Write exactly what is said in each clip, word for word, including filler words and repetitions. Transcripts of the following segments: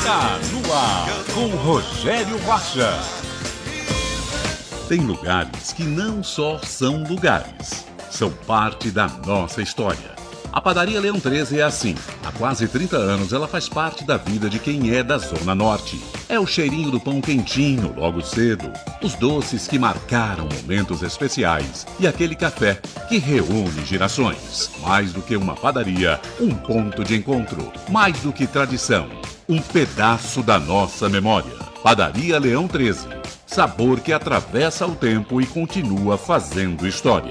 Tá no ar com Rogério Rocha. Tem lugares que não só são lugares, são parte da nossa história. A Padaria Leão treze é assim. Há quase trinta anos ela faz parte da vida de quem é da Zona Norte. É o cheirinho do pão quentinho logo cedo, os doces que marcaram momentos especiais e aquele café que reúne gerações. Mais do que uma padaria, um ponto de encontro. Mais do que tradição, um pedaço da nossa memória. Padaria Leão treze. Sabor que atravessa o tempo e continua fazendo história.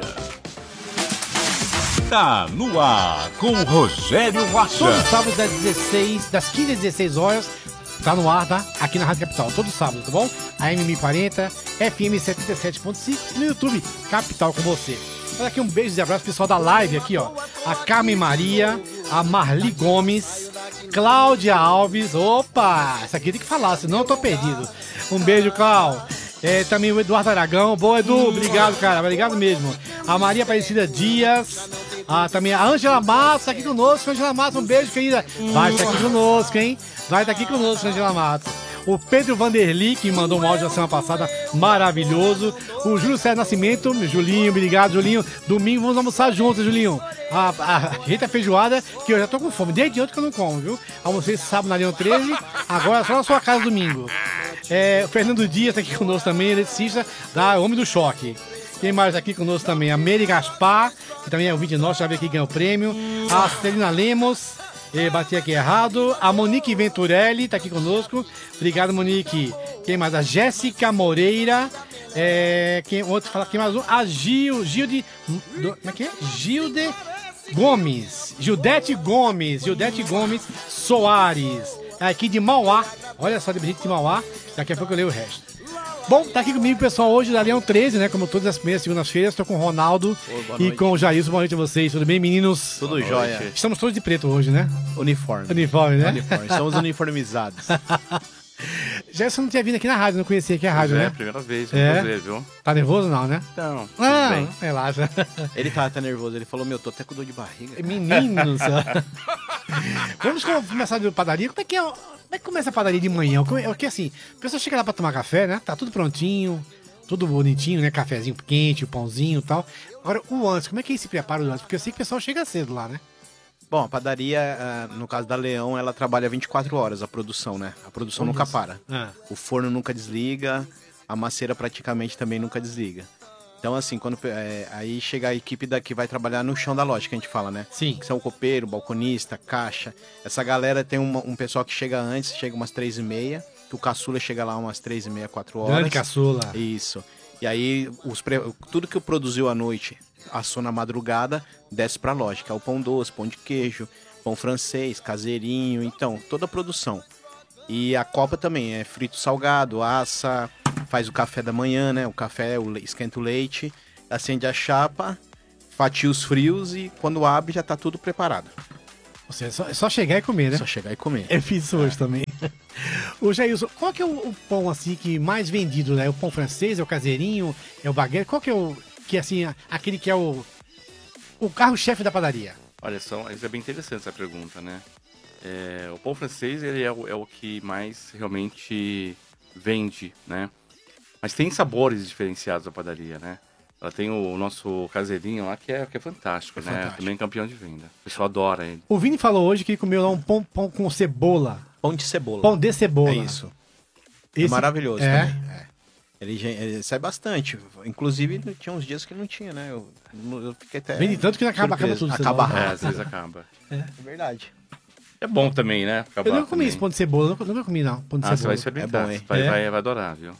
Tá no ar com Rogério Rocha. Todos os sábados das dezesseis, das quinze às dezesseis horas, tá no ar, tá? Aqui na Rádio Capital, todos os sábados, tá bom? A M mil e quarenta, F M setenta e sete ponto cinco e no YouTube, Capital com você. Olha aqui um beijo e abraço pro pessoal da live aqui, ó. A Carmen Maria, a Marli Gomes, Cláudia Alves. Opa, essa aqui tem que falar, senão eu tô perdido. Um beijo, Cláudio. É, também o Eduardo Aragão. Boa, Edu, obrigado, cara, obrigado mesmo. A Maria Aparecida Dias. Ah, também a Ângela Matos tá aqui conosco. Ângela Matos, um beijo, querida. Vai estar aqui conosco, hein? Vai estar aqui conosco, Ângela Matos. O Pedro Vanderli, que mandou um áudio na semana passada, maravilhoso. O Júlio César Nascimento, Julinho, obrigado, Julinho. Domingo vamos almoçar juntos, Julinho. A, a, a reta feijoada, que eu já tô com fome, desde ontem que eu não como, viu? Almocei sábado na Leão treze, agora só na sua casa domingo. É, o Fernando Dias tá aqui conosco também, eletricista da Homem do Choque. Quem mais aqui conosco também? A Mary Gaspar, que também é o vinte e nove, já veio aqui ganhar o prêmio. A Celina Lemos, eh, bati aqui errado. A Monique Venturelli tá aqui conosco. Obrigado, Monique. Quem mais? A Jéssica Moreira. É, quem, outro fala aqui mais um. A Gil, Gilde. Do, como é que é? Gilde Gomes. Gildete Gomes. Gildete Gomes Soares. Aqui de Mauá. Olha só, de gente de Mauá. Daqui a pouco eu leio o resto. Bom, tá aqui comigo o pessoal hoje da Leão treze, né? Como todas as primeiras segundas-feiras, tô com o Ronaldo Oi, e com o Jailson. Boa noite a vocês, tudo bem, meninos? Tudo jóia. Estamos todos de preto hoje, né? Uniforme. Uniforme, né? Uniforme. Estamos uniformizados. Jailson não tinha vindo aqui na rádio, não conhecia aqui a rádio, é, né? É, primeira vez, é. prazer, viu? Tá nervoso não, né? Não, ah, bem. Relaxa. Ele tá até nervoso, ele falou, meu, tô até com dor de barriga. Meninos. Vamos começar de padaria. Como é que é... Como é que começa a padaria de manhã? Porque assim, a pessoa chega lá pra tomar café, né? Tá tudo prontinho, tudo bonitinho, né? Cafezinho quente, o pãozinho e tal. Agora, o antes, como é que eles se preparam antes? Porque eu sei que o pessoal chega cedo lá, né? Bom, a padaria, no caso da Leão, ela trabalha vinte e quatro horas, a produção, né? A produção nunca para. Ah. O forno nunca desliga, a maceira praticamente também nunca desliga. Então, assim, quando é, aí chega a equipe da, que vai trabalhar no chão da loja, que a gente fala, né? Sim. Que são o copeiro, o balconista, caixa. Essa galera tem uma, um pessoal que chega antes, chega umas três e meia, que o caçula chega lá umas três e meia, quatro horas. Grande caçula. Isso. E aí, os pre... tudo que produziu à noite, assou na madrugada, desce pra loja, que é o pão doce, pão de queijo, pão francês, caseirinho, então, toda a produção. E a copa também é frito salgado, assa, faz o café da manhã, né? O café, o le... esquenta o leite, acende a chapa, fatia os frios e quando abre já tá tudo preparado. Ou seja, é só, é só chegar e comer, né? Só chegar e comer. Eu fiz isso hoje é. também. Ô Jailson, qual que é o, o pão assim que mais vendido, né? É o pão francês, é o caseirinho, é o baguete? Qual que é o, que assim, aquele que é o, o carro-chefe da padaria? Olha só, isso é bem interessante essa pergunta, né? É, o pão francês, ele é o, é o que mais realmente vende, né? Mas tem sabores diferenciados da padaria, né? Ela tem o, o nosso caseirinho lá, que é, que é fantástico, é né? Fantástico. Também campeão de venda. O pessoal adora ele. O Vini falou hoje que ele comeu lá um pão, pão com cebola. Pão de cebola. Pão de cebola. É isso. Esse... É maravilhoso é? também. É. Ele, ele sai bastante. Inclusive, tinha uns dias que não tinha, né? Eu, eu fiquei até... Vende tanto que acaba, acaba tudo. Acaba rápido. É, às vezes acaba. É, é verdade. É bom também, né? Acabar eu nunca comi esse pão de cebola, nunca, nunca comi não, pão de ah, cebola. Você vai experimentar, é bom, hein? Vai, é. vai, vai adorar, viu?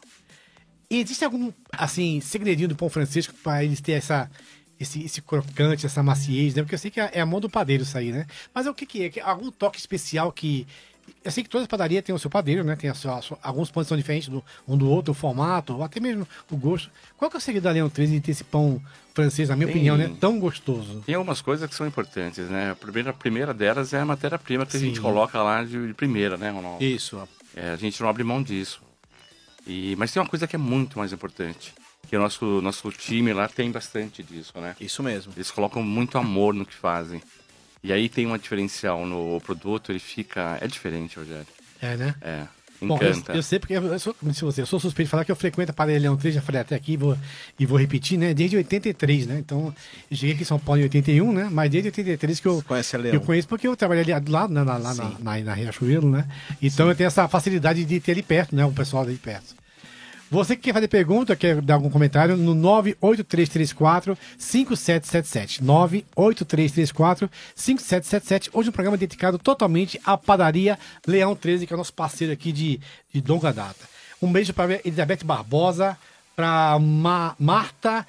E existe algum, assim, segredinho do pão francês para eles terem essa, esse, esse crocante, essa maciez, né? Porque eu sei que é a mão do padeiro isso aí, né? Mas é o que que é? Algum toque especial que... Eu sei que todas as padarias têm o seu padeiro, né? Tem a sua, a sua, alguns pães são diferentes do, um do outro, o formato, ou até mesmo o gosto. Qual que é o segredo da Leão treze de ter esse pão francês, na minha tem, opinião, né? Tão gostoso? Tem algumas coisas que são importantes, né? A primeira, a primeira delas é a matéria-prima que Sim. a gente coloca lá de, de primeira, né, Ronaldo? Isso. É, a gente não abre mão disso. E, mas tem uma coisa que é muito mais importante, que o nosso, nosso time lá tem bastante disso, né? Isso mesmo. Eles colocam muito amor no que fazem. E aí tem uma diferencial no produto, ele fica... É diferente, Rogério. É, né? É, Bom, eu, encanta. eu sei porque, eu sou, como disse você, eu sou suspeito de falar que eu frequento a Padaria Leão três, já falei até aqui, vou, e vou repetir, né? Desde oitenta e três, né? Então, eu cheguei aqui em São Paulo em oitenta e um, né? Mas desde oitenta e três que eu, Você conhece a Leão? eu conheço, porque eu trabalhei ali do lado, né? lá, lá na, na, na Riachuelo, né? Então, eu tenho essa facilidade de ter ali perto, né? O pessoal ali perto. Você que quer fazer pergunta, quer dar algum comentário, no nove oito três três quatro cinco sete sete sete. nove oito três três quatro cinco sete sete sete. Hoje um programa dedicado totalmente à Padaria Leão treze, que é o nosso parceiro aqui de, de longa data. Um beijo para Elizabeth Barbosa, para Ma Marta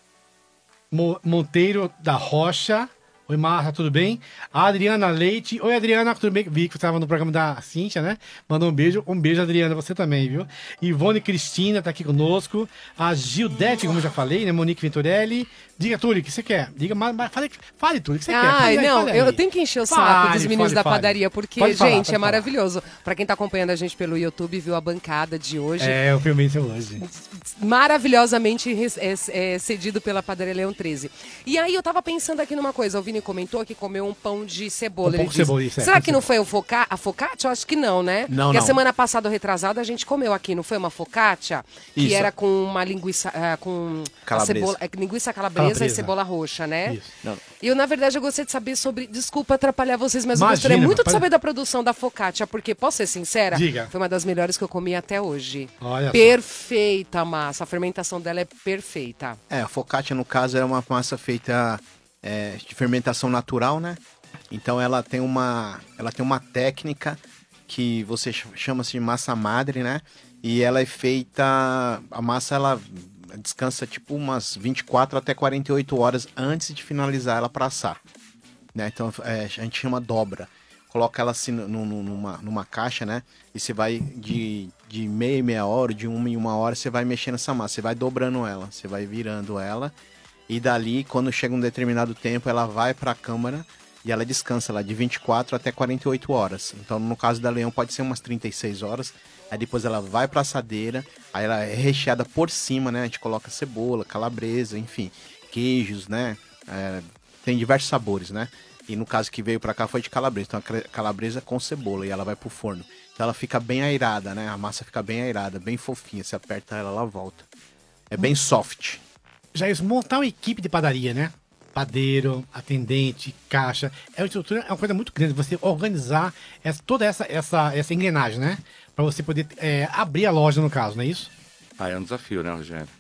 Mo Monteiro da Rocha. Oi, Marta, tudo bem? A Adriana Leite. Oi, Adriana, tudo bem? Vi que você estava no programa da Cíntia, né? Mandou um beijo. Um beijo, Adriana, você também, viu? Ivone Cristina tá aqui conosco. A Gildete, como eu já falei, né? Monique Venturelli. Diga, Túlio, o que você quer? Diga, mas, mas fale, fale, Túlio, o que você quer? Ai, Fale aí, não, fale aí. eu tenho que encher o saco Fale, dos meninos fale, da fale. padaria, porque, Pode falar, gente, pode é falar. maravilhoso. Pra quem tá acompanhando a gente pelo YouTube, viu a bancada de hoje. É, eu filmei isso hoje. Maravilhosamente res- é, é, cedido pela Padaria Leão treze. E aí eu tava pensando aqui numa coisa, o Vini comentou que comeu um pão de cebola. Um pão Ele com disse, cebola, isso é, será com que não cebola. foi o foca a focaccia? Eu acho que não, né? Não, Porque não. a semana passada, ou retrasada, a gente comeu aqui, não foi uma focaccia? Que Isso. era com uma linguiça, ah, com a Calabresa. cebola, é, linguiça calabresa, Calabresa. e cebola roxa, né? Isso. Não. E eu, na verdade, eu gostaria de saber sobre... Desculpa atrapalhar vocês, mas eu Imagina, gostaria muito de pode- saber da produção da focaccia, porque, posso ser sincera? Diga. Foi uma das melhores que eu comi até hoje. Olha só. Perfeita a massa. A fermentação dela é perfeita. É, a focaccia, no caso, é uma massa feita é, de fermentação natural, né? Então ela tem uma, ela tem uma técnica que você ch- chama-se de massa madre, né? E ela é feita... A massa, ela descansa tipo umas vinte e quatro até quarenta e oito horas antes de finalizar ela para assar. Né? Então é, a gente chama dobra. Coloca ela assim no- no- numa, numa caixa, né? E você vai de, de meia em meia hora, de uma em uma hora, você vai mexendo essa massa. Você vai dobrando ela, você vai virando ela. E dali, quando chega um determinado tempo, ela vai para a câmara e ela descansa lá de vinte e quatro até quarenta e oito horas. Então, no caso da Leão, pode ser umas trinta e seis horas. Aí depois ela vai para a assadeira, aí ela é recheada por cima, né? A gente coloca cebola, calabresa, enfim, queijos, né? É, tem diversos sabores, né? E no caso que veio para cá foi de calabresa. Então, a cre- calabresa com cebola e ela vai pro forno. Então, ela fica bem airada, né? A massa fica bem airada, bem fofinha. Você aperta ela, ela volta. É bem soft. Já isso, montar uma equipe de padaria, né? Padeiro, atendente, caixa. É uma estrutura, é uma coisa muito grande. Você organizar essa, toda essa, essa, essa engrenagem, né? Pra você poder é, abrir a loja, no caso, não é isso? Ah, é um desafio, né, Rogério?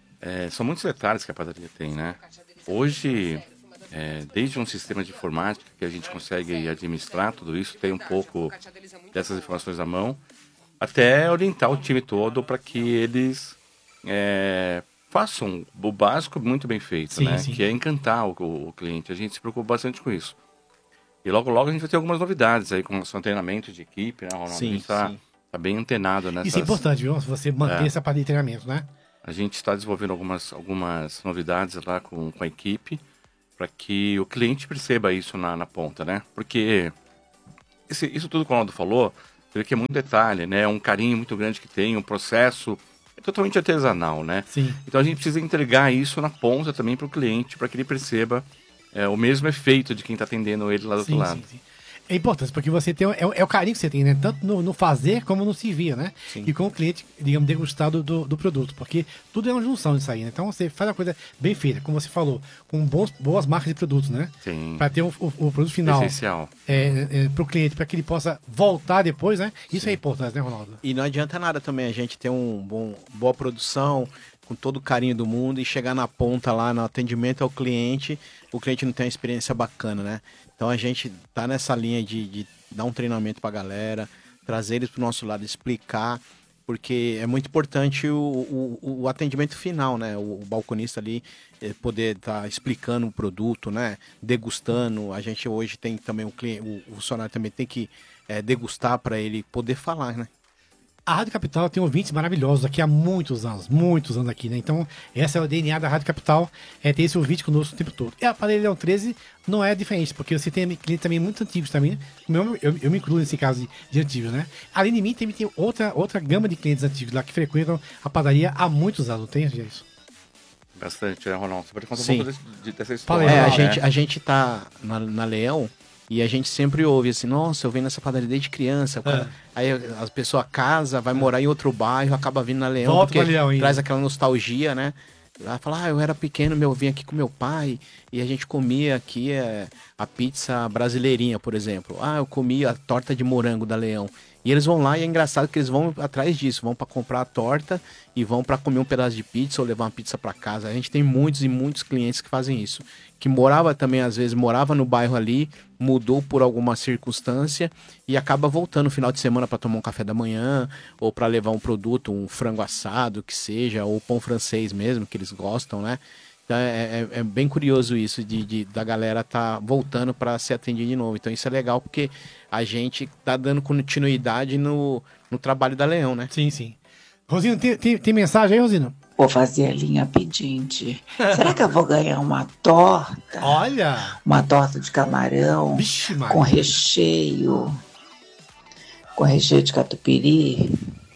É, são muitos detalhes que a padaria tem, né? Hoje, é, desde um sistema de informática que a gente consegue administrar tudo isso, tem um pouco dessas informações à mão, até orientar o time todo para que eles é, façam o básico muito bem feito, Sim, né? sim. Que é encantar o, o cliente. A gente se preocupa bastante com isso. E logo, logo a gente vai ter algumas novidades aí com o nosso treinamento de equipe, né, Ronaldo? Sim, a gente tá, sim. tá bem antenado nessas... Isso é importante, viu? Você manter É. essa padaria de treinamento, né? A gente está desenvolvendo algumas, algumas novidades lá com, com a equipe para que o cliente perceba isso na, na ponta, né? Porque esse- isso tudo que o Ronaldo falou, você vê que é muito detalhe, né? É um carinho muito grande que tem, um processo é totalmente artesanal, né? Sim. Então a gente precisa entregar isso na ponta também para o cliente, para que ele perceba é, o mesmo efeito de quem está atendendo ele lá do outro Sim, lado. sim, sim. É importante, porque você tem. É, o- é o carinho que você tem, né? Tanto no, no fazer como no servir, né? Sim. E com o cliente, digamos, degustar do, do, do produto. Porque tudo é uma junção disso aí, né? Então você faz a coisa bem feita, como você falou, com bons, boas marcas de produtos, né? Sim. Para ter o, o, o produto final Essencial. é, é, para o cliente, para que ele possa voltar depois, né? Isso é importante, né, Ronaldo? E não adianta nada também a gente ter um bom, boa produção, com todo o carinho do mundo, e chegar na ponta lá no atendimento ao cliente, o cliente não tem uma experiência bacana, né? Então a gente tá nessa linha de, de dar um treinamento pra galera, trazer eles pro nosso lado, explicar, porque é muito importante o, o, o atendimento final, né? O, o balconista ali eh, poder estar explicando o produto, né? Degustando. A gente hoje tem também o cliente, o, o funcionário também tem que eh, degustar para ele poder falar, né? A Rádio Capital tem ouvintes maravilhosos aqui há muitos anos, muitos anos aqui, né? Então, essa é o D N A da Rádio Capital, é ter esse ouvinte conosco o tempo todo. E a Padaria Leão treze não é diferente, porque você tem clientes também muito antigos também, eu, eu, eu me incluo nesse caso de, de antigos, né? Além de mim, também tem outra, outra gama de clientes antigos lá que frequentam a padaria há muitos anos, não tem isso? Bastante, né, Ronaldo? Você pode contar Sim. um pouco desse- de- dessa Fala história. aí, É, a Não, gente, né? a gente tá na, na Leão, E a gente sempre ouve assim, nossa, eu venho nessa padaria desde criança. É. Aí a pessoa casa, vai morar em outro bairro, acaba vindo na Leão, Volta porque pra Leão ainda. traz aquela nostalgia, né? Ela fala, ah, eu era pequeno, meu, eu vim aqui com meu pai e a gente comia aqui é, a pizza brasileirinha, por exemplo. Ah, eu comia a torta de morango da Leão. E eles vão lá e é engraçado que eles vão atrás disso, vão para comprar a torta e vão para comer um pedaço de pizza ou levar uma pizza para casa. A gente tem muitos e muitos clientes que fazem isso. Que morava também, às vezes, morava no bairro ali, mudou por alguma circunstância e acaba voltando no final de semana para tomar um café da manhã ou para levar um produto, um frango assado, que seja, ou pão francês mesmo, que eles gostam, né? Então é, é, é bem curioso isso de, de da galera tá voltando para ser atendido de novo. Então isso é legal porque a gente tá dando continuidade no, no trabalho da Leão, né? Sim, sim. Rosino, tem, tem, tem mensagem aí, Rosino? Vou fazer a linha pedinte. Será que eu vou ganhar uma torta? Olha! Uma torta de camarão Vixe, Maria. com recheio, com recheio de catupiry.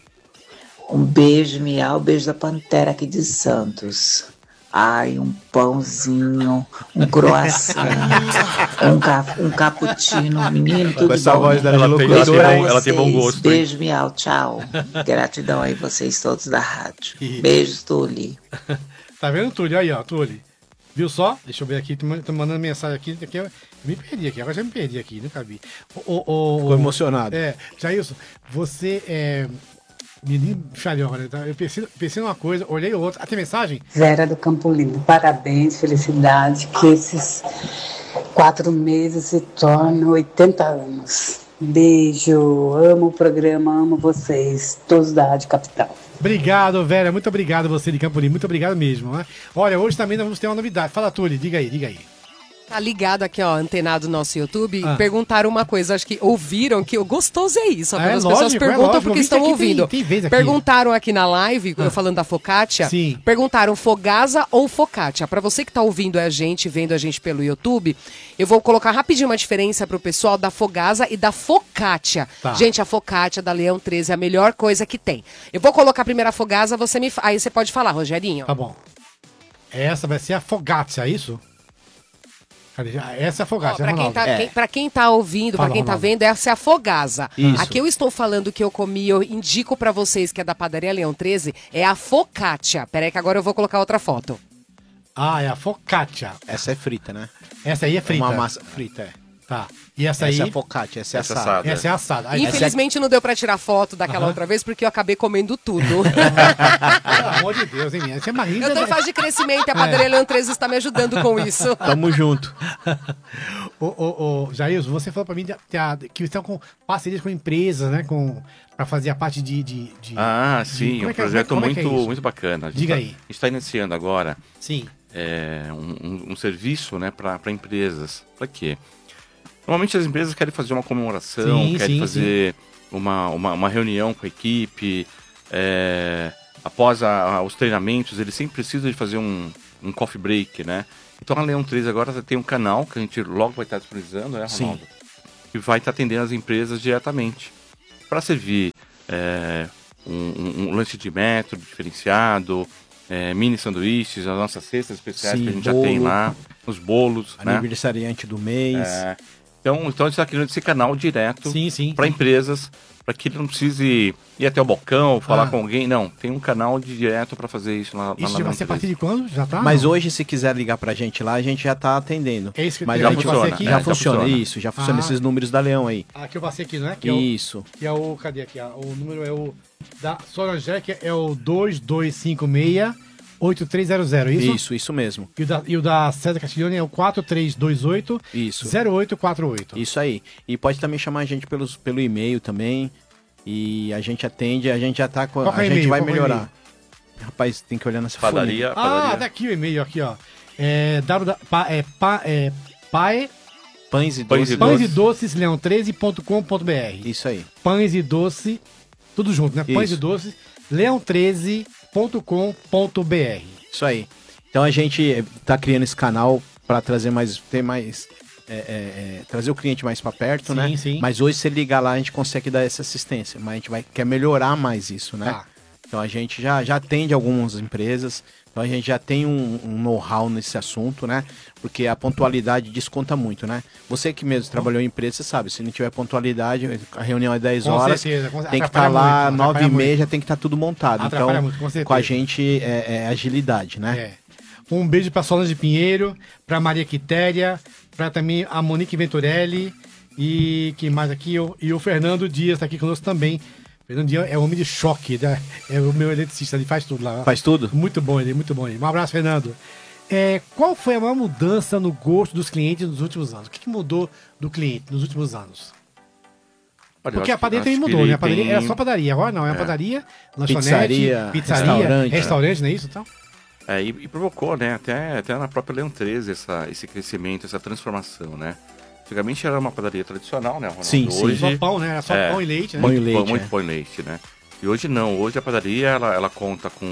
Um beijo, Miau, beijo da Pantera aqui de Santos. Ai, um pãozinho, um croissant, um, ca um cappuccino, menino, tudo Com essa bom, voz né? dela de Ela tem, Beijo ela, pra tem bom, ela tem bom vocês. gosto. hein? Beijo, Miau, tchau. Gratidão aí vocês todos da rádio. Beijos, Tuli. Tá vendo, Túlio? Aí, ó, Túlio. Viu só? Deixa eu ver aqui, tô mandando mensagem aqui. aqui eu me perdi aqui, agora já me perdi aqui, nunca vi. O, o, o, Ficou emocionado. É, Jailson, você é. Menino falhou, tá? Eu pensei, pensei numa coisa, olhei outra. Ah, tem mensagem? Vera do Campo Lindo, parabéns, felicidade, que esses quatro meses se tornem oitenta anos. Beijo, amo o programa, amo vocês, todos da Rádio Capital. Obrigado, Vera, muito obrigado você de Campo Limpo, muito obrigado mesmo, né? Olha, hoje também nós vamos ter uma novidade. Fala, Túlio, diga aí, diga aí. Tá ligado aqui, ó, antenado no nosso YouTube, Ah. perguntaram uma coisa, acho que ouviram que o gostoso é isso, ó, É, as lógico, pessoas é perguntam lógico, porque ouvinte estão aqui tem- ouvindo. tem vez aqui. Perguntaram aqui na live, eu falando da focaccia, Sim. perguntaram focaccia ou focaccia. Pra você que tá ouvindo a gente, vendo a gente pelo YouTube, eu vou colocar rapidinho uma diferença pro pessoal da focaccia e da focaccia. Tá. Gente, a focaccia da Leão treze é a melhor coisa que tem. Eu vou colocar primeiro a focaccia, você me fa- aí você pode falar, Rogerinho. Tá bom. Essa vai ser a Fogatza, é isso? Cadê? Ah, essa é a Ó, Fogatza, pra, quem Ronaldo. tá, É. quem, pra quem tá ouvindo, Fala, pra quem tá Ronaldo. vendo, essa é a Fogasa. Isso. A que eu estou falando que eu comi, eu indico pra vocês que é da padaria Leão treze, é a focaccia. Pera aí que agora eu vou colocar outra foto. Ah, é a Focaccia. Essa é frita, né? Essa aí é frita. Uma massa frita, é. Tá. E essa aí? Essa é focaccia, essa é Essa assada. assada. Essa é assada. Aí, Infelizmente não deu pra tirar foto daquela outra vez porque eu acabei comendo tudo. Pelo amor de Deus, hein, minha? Você é uma linda, Eu tô em né? fase de crescimento e a padaria Leão treze está me ajudando com isso. Tamo junto. Ô, ô, ô, Jailson, você falou pra mim de- de- que estão com parcerias com empresas, né? Com, pra fazer a parte de... de, de- Ah, de- sim, como um é que é- projeto como é que é muito, isso? muito bacana. A gente Diga tá- aí. A gente está iniciando agora Sim. é, um, um- um serviço, né, para empresas. Para quê? Normalmente as empresas querem fazer uma comemoração, Sim, querem sim, fazer Uma, uma, uma reunião com a equipe. é, após a- a- os treinamentos, eles sempre precisam de fazer um, um coffee break, né? Então a Leão treze agora tem um canal que a gente logo vai estar disponibilizando, né, Sim. Ronaldo? Que vai estar atendendo as empresas diretamente. Para servir é, um, um- um lanche de metro diferenciado, é, mini sanduíches, as nossas cestas especiais Sim, que a gente já bolo. tem lá, os bolos, né? Aniversariante do mês. É, então, então a gente está criando esse canal direto Sim, sim. para empresas, para que ele não precise ir até o balcão, falar Ah. com alguém. Não, tem um canal de direto para fazer isso lá, lá Isso na já vai ser a Leão partir treze. de quando? Já tá? Mas Não? hoje, se quiser ligar pra gente lá, a gente já tá atendendo. É isso que Mas eu a vou gente fazer funciona, aqui. já, é, já funciona, funciona. isso, já funciona Ah. esses números da Leão aí. Aqui eu passei aqui, não é? Que é o, Isso. que é o... Cadê aqui? ó? O número é o... Da Sora Angélica é o dois dois cinco seis, oito três zero zero, isso? Isso, isso mesmo. E o da, e o da César Castiglione é o quatro três dois oito, Isso. zero oito quatro oito. Isso aí. E pode também chamar a gente pelos, pelo e-mail também. E a gente atende, a gente já tá com. Qual que é A o gente e-mail? vai Qual que é o melhorar. Rapaz, tem que olhar nessa Padaria, Ah, padaria. tá aqui o e-mail, aqui, ó. É, w, pa, é, pa, é pai, folha. Pães e Pães doces. e pães e doces. doces leão treze ponto com ponto b r. Isso aí. Pães e doce, tudo junto, né? Pães Isso. e doces, leão treze ponto com ponto b r. Isso aí. Então a gente tá criando esse canal para trazer mais. Ter mais. é, é, é, trazer o cliente mais para perto, Sim, né? sim. Mas hoje, se ele ligar lá, a gente consegue dar essa assistência. Mas a gente vai, quer melhorar mais isso, né? Tá. Então a gente já, já atende algumas empresas, então a gente já tem um, um know-how nesse assunto, né? Porque a pontualidade desconta muito, né? Você que mesmo trabalhou em empresa, você sabe, se não tiver pontualidade, a reunião é dez horas, Com certeza, com- tem que atrapalha estar lá muito, nove e atrapalha meia, muito. já tem que estar tudo montado. Atrapalha Então, muito, com certeza. com a gente é, é agilidade, né? É. Um beijo pra Solange Pinheiro, pra Maria Quitéria, pra também a Monique Venturelli e quem mais aqui? O- E o Fernando Dias tá aqui conosco também. Fernando Dias é homem de choque, né? É o meu eletricista, ele faz tudo lá. Faz tudo? Muito bom ele, muito bom ele. Um abraço, Fernando. É, qual foi a maior mudança no gosto dos clientes nos últimos anos? O que, que mudou do cliente nos últimos anos? Olha, eu Porque a acho que- padaria também acho que mudou, ele né? A padaria tem- era só padaria, agora não, é, uma É. padaria, lanchonete, Pizzaria, pizzaria, restaurante. restaurante, não é isso? Então? É, e, e provocou, né, até, até na própria Leão treze essa, esse crescimento, essa transformação, né? Antigamente era uma padaria tradicional, né, Ronaldo? Sim, sim. Hoje, Só pão, né? Era só É. pão e leite, né? Pão e muito, leite, pão, muito é. pão e leite, né? E hoje não, hoje a padaria, ela, ela conta com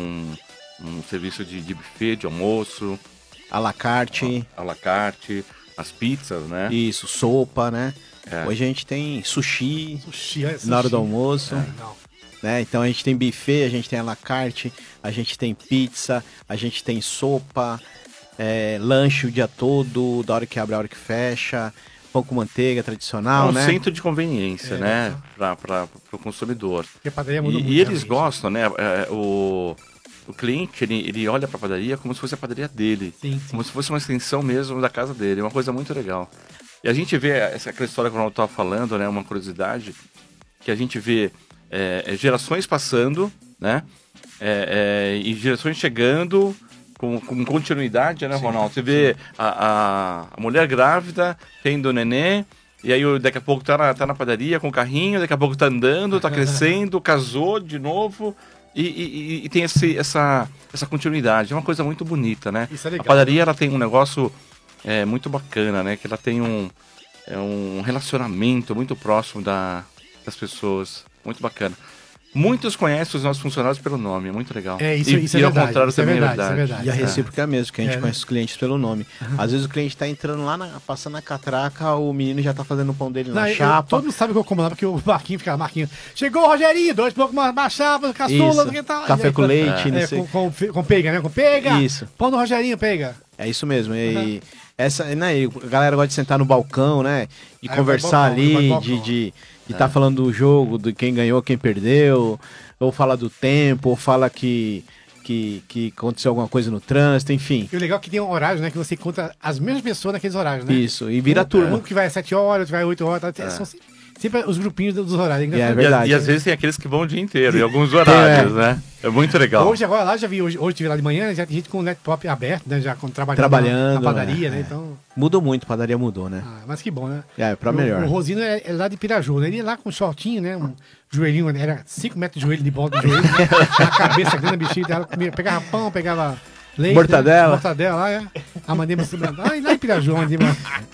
um serviço de, de buffet, de almoço, À la carte, à la carte, as pizzas, né? isso, sopa, né? É. Hoje a gente tem sushi, Sushi, é, na hora sushi. do almoço. Legal. Né? Então a gente tem buffet, a gente tem à la carte, a gente tem pizza, a gente tem sopa, é, lanche o dia todo, da hora que abre a hora que fecha, pão com manteiga É tradicional, um né? centro de conveniência, É, né? Para o consumidor. Porque a padaria E, mudou e muito. eles realmente. gostam, né? é, o, o cliente, ele, ele olha para a padaria como se fosse a padaria dele. Sim, sim. Como se fosse uma extensão mesmo da casa dele. É uma coisa muito legal. E a gente vê essa aquela história que o Ronaldo estava falando, né? Uma curiosidade, que a gente vê é, é, gerações passando, né? É, é, e gerações chegando com, com continuidade, né, Ronaldo? Você vê a, a, a mulher grávida tendo nenê, e aí o- daqui a pouco tá na, tá na padaria com o carrinho, daqui a pouco tá andando, tá crescendo, casou de novo. E, e- e- e tem esse, essa, essa continuidade. É uma coisa muito bonita, né? Isso é legal. A padaria ela tem um negócio é, muito bacana, né? Que ela tem um, é, um relacionamento muito próximo da, das pessoas. Muito bacana. Muitos conhecem os nossos funcionários pelo nome, é muito legal. É, isso, e, isso é e ao verdade. contrário isso é também verdade, é isso é verdade. verdade. E a É. recíproca é mesmo, que a gente É, né? conhece os clientes pelo nome. Às vezes o cliente tá entrando lá, na, passando na catraca, o menino já tá fazendo o pão dele na Não, eu- chapa. todo mundo sabe que eu como lá, porque o Marquinho fica lá, Marquinho. Chegou o Rogerinho, dois pouco mais mais chapa, caçula, Isso, que tal. café E aí, com leite, é, não sei. com, com, com pega, né? Com pega. Isso. Pão do Rogerinho, pega. É isso mesmo. E essa, né, e a galera gosta de sentar no balcão, né? De Aí conversar vai balcão, vai ali, balcão. de de de tá falando do jogo, de quem ganhou, quem perdeu, ou fala do tempo, ou fala que, que, que aconteceu alguma coisa no trânsito, enfim. E o legal é que tem um horário, né? Que você conta as mesmas pessoas naqueles horários, né? Isso, e vira um, turma. Um que vai às sete horas, outro vai às oito horas. Tá, São sempre, sempre os grupinhos dos horários. É, engraçado. é verdade. E, e às vezes tem aqueles que vão o dia inteiro, em alguns horários, né? É muito legal. Hoje, agora lá, já vi, hoje, hoje tive lá de manhã, já tem gente com o laptop aberto, né? Já com, trabalhando, Trabalhando, na, na padaria, é, né? é. Então, Mudou muito, padaria mudou, né? ah, mas que bom, né? É, pra O- melhor. O, Rosino é, é lá de Piraju, né? Ele ia lá com um shortinho, né? Um joelhinho, era cinco metros de joelho de bola do joelho, né? Na cabeça grande, bichinho, ela comia- pegava pão, pegava leite. Mortadela. Né? Mortadela lá, é. A Mandema se lá em Piraju, a Mandema.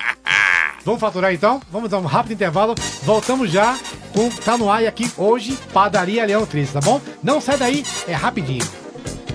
Vamos faturar então? Vamos dar um rápido intervalo. Voltamos já com Tá no ar e aqui hoje, Padaria Leão treze, tá bom? Não sai daí, é rapidinho.